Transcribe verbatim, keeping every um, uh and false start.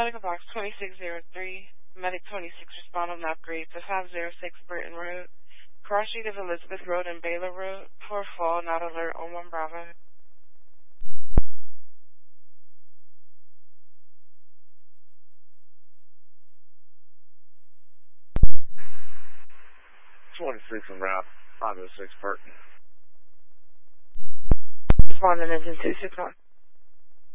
Medical Box twenty-six oh three, Medic twenty-six respond on upgrade to five oh six Burton Road, cross street of Elizabeth Road and Baylor Road, for fall, not alert on one Bravo. twenty-six on route five oh six Burton. Responding engine two six one.